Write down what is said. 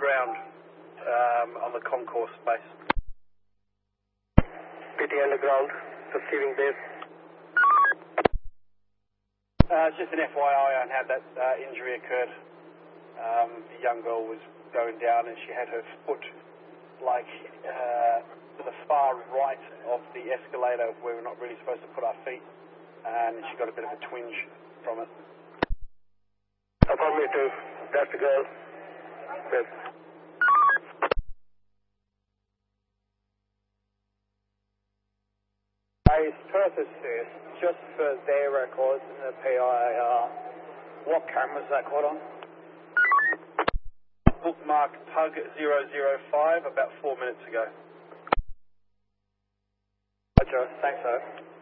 ground on the concourse space. PT underground, receiving base. Just an FYI on how that injury occurred. The young girl was going down and she had her foot to the far right of the escalator where we're not really supposed to put our feet, and she got a bit of a twinge from it. Affirmative, that's the girl. Yes. His purpose is just for their records and the PIAR. What camera is that caught on? Bookmark Tug 005 about 4 minutes ago. Roger, thanks sir.